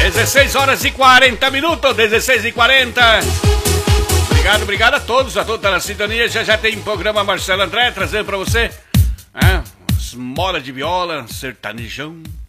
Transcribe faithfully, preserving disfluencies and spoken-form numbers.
dezesseis horas e quarenta minutos, dezesseis e quarenta. Obrigado, obrigado a todos, a toda a sintonia. Já já tem programa Marcelo André trazendo pra você é, esmola de viola, sertanejão.